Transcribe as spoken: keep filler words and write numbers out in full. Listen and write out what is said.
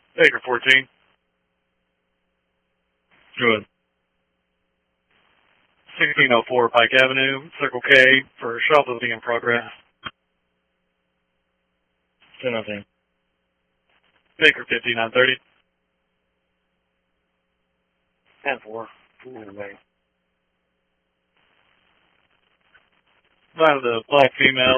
Baker fourteen. Good. sixteen oh four Pike Avenue, Circle K for shoplifting in progress. Two nothing. Baker fifty-nine thirty. ten four. Line of the black female